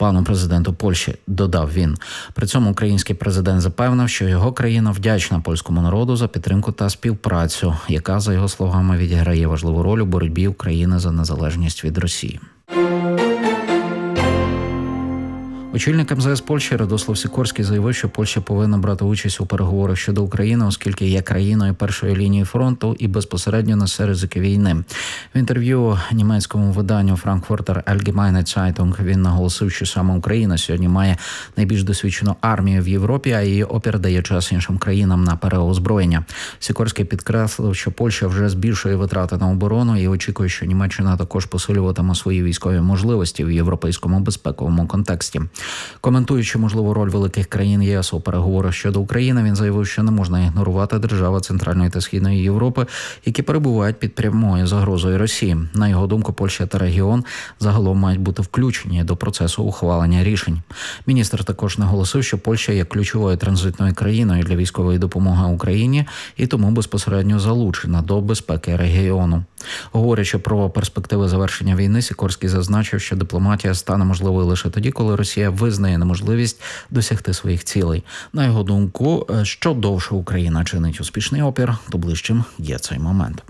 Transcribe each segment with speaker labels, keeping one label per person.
Speaker 1: пану президенту Польщі, додав він. При цьому український президент запевнив, що його країна вдячна польському народу за підтримку та співпрацю, яка, за його словами, відіграє важливу роль у боротьбі України за незалежність від Росії. Очільник МЗС Польщі Радослав Сікорський заявив, що Польща повинна брати участь у переговорах щодо України, оскільки є країною першої лінії фронту і безпосередньо несе ризики війни. В інтерв'ю німецькому виданню Frankfurter Allgemeine Zeitung він наголосив, що саме Україна сьогодні має найбільш досвідчену армію в Європі, а її опір дає час іншим країнам на переозброєння. Сікорський підкреслив, що Польща вже збільшує витрати на оборону і очікує, що Німеччина також посилюватиме свої військові можливості в європейському безпековому контексті. Коментуючи можливу роль великих країн ЄС у переговорах щодо України, він заявив, що не можна ігнорувати держави Центральної та Східної Європи, які перебувають під прямою загрозою Росії. На його думку, Польща та регіон загалом мають бути включені до процесу ухвалення рішень. Міністр також наголосив, що Польща є ключовою транзитною країною для військової допомоги Україні і тому безпосередньо залучена до безпеки регіону. Говорячи про перспективи завершення війни, Сікорський зазначив, що дипломатія стане можливою лише тоді, коли Росія визнає неможливість досягти своїх цілей. На його думку, що довше Україна чинить успішний опір, то ближчим є цей момент.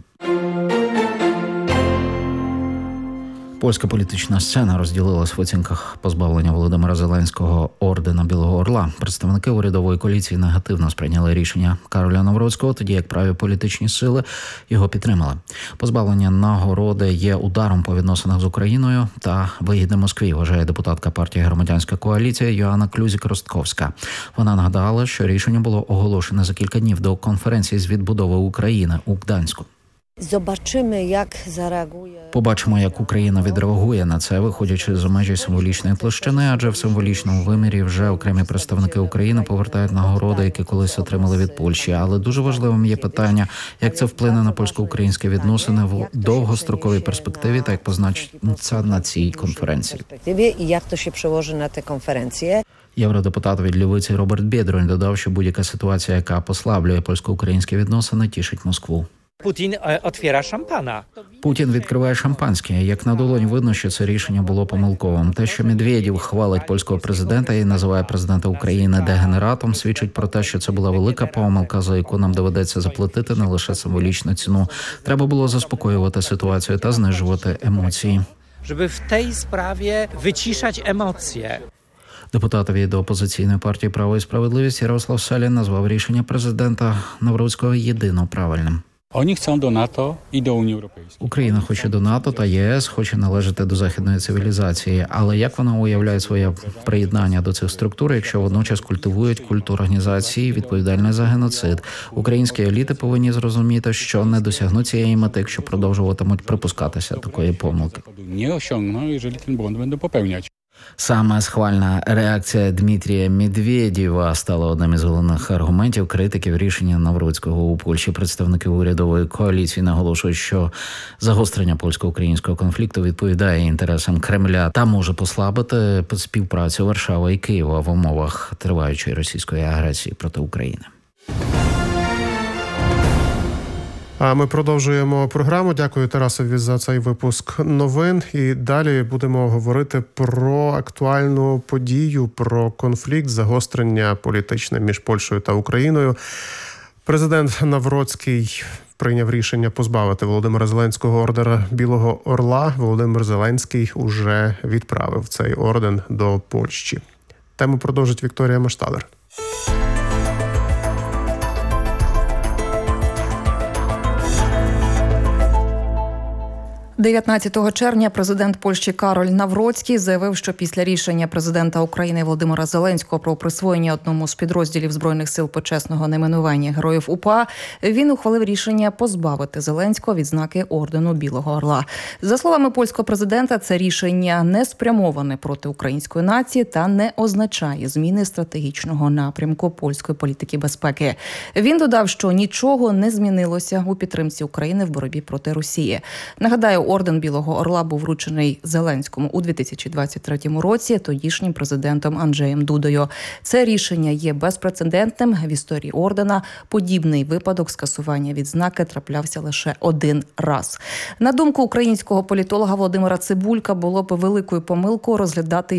Speaker 1: Польська політична сцена розділилась в оцінках позбавлення Володимира Зеленського ордена Білого Орла. Представники урядової коаліції негативно сприйняли рішення Кароля Навроцького, тоді як праві політичні сили його підтримали. Позбавлення нагороди є ударом по відносинах з Україною та вигідне Москві, вважає депутатка партії «Громадянська коаліція» Йоанна Клюзік-Ростковська. Вона нагадала, що рішення було оголошене за кілька днів до конференції з відбудови України у Гданську. Побачимо, як Україна відреагує на це, виходячи з межі символічної площини, адже в символічному вимірі вже окремі представники України повертають нагороди, які колись отримали від Польщі. Але дуже важливим є питання, як це вплине на польсько-українські відносини в довгостроковій перспективі, та як позначиться на цій конференції.
Speaker 2: І як то ще прzełoży на ті конференції.
Speaker 1: Євродепутат від Лівиці Роберт Бєдрунь додав, що будь-яка ситуація, яка послаблює польсько-українські відносини, тішить Москву. Путін відкриває шампанське. Як на долоні видно, що це рішення було помилковим. Те, що Медведєв хвалить польського президента і називає президента України дегенератом, свідчить про те, що це була велика помилка, за яку нам доведеться заплатити не лише символічну ціну. Треба було заспокоювати ситуацію та знижувати емоції.
Speaker 3: Щоб в цій справі вичішати емоції.
Speaker 1: Депутат від опозиційної партії «Право і справедливість» Ярослав Салін назвав рішення президента Навроцького єдино правильним.
Speaker 4: Вони хочуть до НАТО і до Унії Європейської.
Speaker 1: Україна хоче до НАТО та ЄС, хоче належати до західної цивілізації. Але як вона уявляє своє приєднання до цих структур, якщо водночас культивують культ організації, відповідальність за геноцид? Українські еліти повинні зрозуміти, що не досягнуть цієї мети, якщо продовжуватимуть припускатися такої помилки.
Speaker 4: Не осягну, якщо цей бунт буде поповнювати.
Speaker 1: Саме схвальна реакція Дмитрія Медведєва стала одним із головних аргументів критиків рішення Навроцького у Польщі. Представники урядової коаліції наголошують, що загострення польсько-українського конфлікту відповідає інтересам Кремля та може послабити співпрацю Варшави і Києва в умовах триваючої російської агресії проти України.
Speaker 5: А ми продовжуємо програму. Дякую Тарасові за цей випуск новин. І далі будемо говорити про актуальну подію, про конфлікт, загострення політичне між Польщею та Україною. Президент Навроцький прийняв рішення позбавити Володимира Зеленського ордена Білого Орла. Володимир Зеленський уже відправив цей орден до Польщі. Тему продовжить Вікторія Машталер.
Speaker 6: 19 червня президент Польщі Кароль Навроцький заявив, що після рішення президента України Володимира Зеленського про присвоєння одному з підрозділів Збройних сил почесного найменування Героїв УПА, він ухвалив рішення позбавити Зеленського відзнаки ордену Білого Орла. За словами польського президента, це рішення не спрямоване проти української нації та не означає зміни стратегічного напрямку польської політики безпеки. Він додав, що нічого не змінилося у підтримці України в боротьбі проти Росії. Нагадаю, орден Білого Орла був вручений Зеленському у 2023 році тодішнім президентом Анджеєм Дудою. Це рішення є безпрецедентним в історії ордена. Подібний випадок скасування відзнаки траплявся лише один раз. На думку українського політолога Володимира Цибулька, було б великою помилкою розглядати